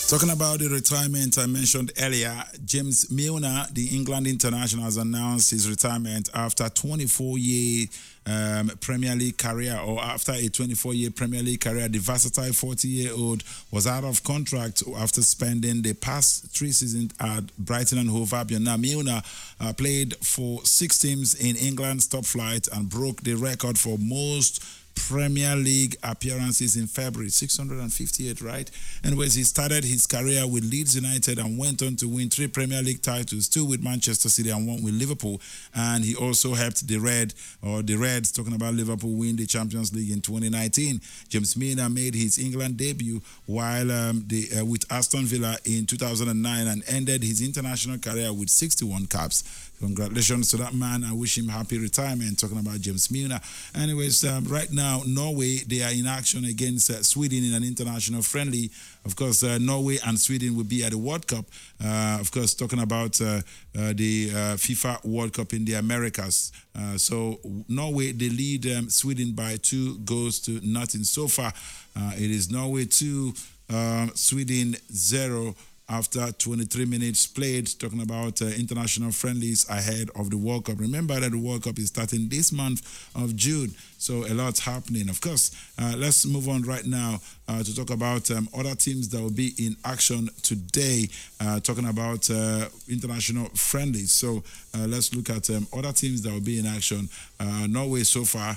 Talking about the retirement I mentioned earlier, James Milner, the England international, has announced his retirement after 24-year Premier League career, or after a 24-year Premier League career. The versatile 40-year-old was out of contract after spending the past 3 seasons at Brighton and Hove Albion. Now, Milner played for 6 teams in England's top flight and broke the record for most Premier League appearances in February, 658, right? Anyways, he started his career with Leeds United and went on to win 3 Premier League titles, 2 with Manchester City and 1 with Liverpool. And he also helped the Reds, talking about Liverpool, win the Champions League in 2019. James Milner made his England debut while with Aston Villa in 2009 and ended his international career with 61 caps. Congratulations to that man. I wish him happy retirement. Talking about James Milner. Anyways, right now, Norway, they are in action against Sweden in an international friendly. Of course, Norway and Sweden will be at the World Cup. Of course, talking about the FIFA World Cup in the Americas. So Norway, they lead Sweden by 2-0 so far. It is Norway 2, Sweden 0. After 23 minutes played, talking about international friendlies ahead of the World Cup. Remember that the World Cup is starting this month of June, so a lot's happening. Of course, let's move on right now to talk about other teams that will be in action today, talking about international friendlies. So let's look at other teams that will be in action. Norway so far,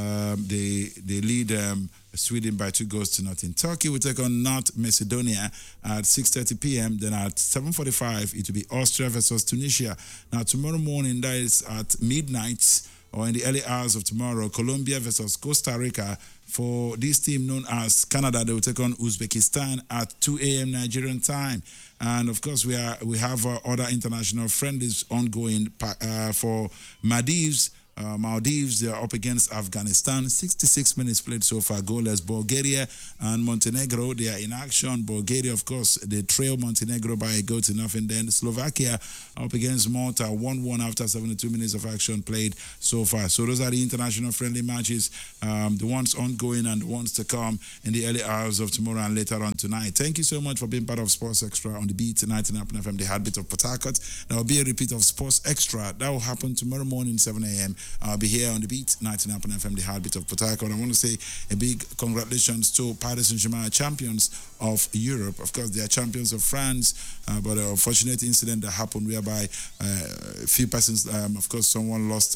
they lead Sweden by 2-0. Turkey will take on North Macedonia at 6:30 p.m. Then at 7:45, it will be Austria versus Tunisia. Now, tomorrow morning, that is at midnight or in the early hours of tomorrow, Colombia versus Costa Rica. For this team known as Canada, they will take on Uzbekistan at 2 a.m. Nigerian time. And of course, we have other international friendlies ongoing for Maldives. Maldives, they are up against Afghanistan. 66 minutes played so far, goalless. Bulgaria and Montenegro, they are in action. Bulgaria, of course, they trail Montenegro by 1-0. Then Slovakia up against Malta, 1-1 after 72 minutes of action played so far. So those are the international friendly matches, the ones ongoing and the ones to come in the early hours of tomorrow and later on tonight. Thank you so much for being part of Sports Extra on the Beat 99 FM, the heartbeat of Port Harcourt. There will be a repeat of Sports Extra. That will happen tomorrow morning, 7 a.m. I'll be here on the Beat 99 FM, the heartbeat of Port Harcourt. I want to say a big congratulations to Paris Saint-Germain, champions of Europe. Of course, they are champions of France, but an unfortunate incident that happened whereby a few persons, of course, someone lost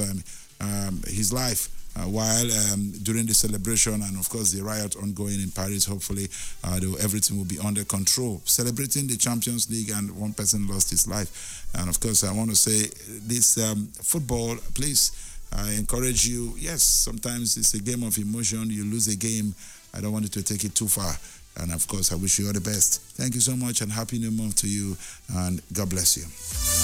his life while during the celebration, and of course the riot ongoing in Paris. Hopefully everything will be under control. Celebrating the Champions League, and one person lost his life. And of course, I want to say this football, please, I encourage you. Yes, sometimes it's a game of emotion. You lose a game. I don't want you to take it too far. And of course, I wish you all the best. Thank you so much, and happy new month to you, and God bless you.